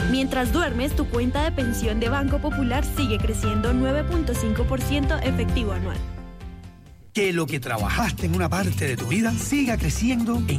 Mientras duermes, tu cuenta de pensión de Banco Popular sigue creciendo 9.5% efectivo anual. Que lo que trabajaste en una parte de tu vida siga creciendo en